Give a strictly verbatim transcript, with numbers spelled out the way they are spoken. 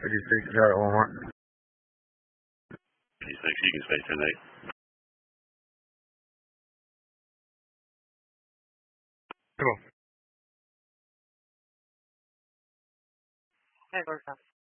fifty-six, got it one more. fifty-six, you can stay ten eight. Come on. Hey, Lord.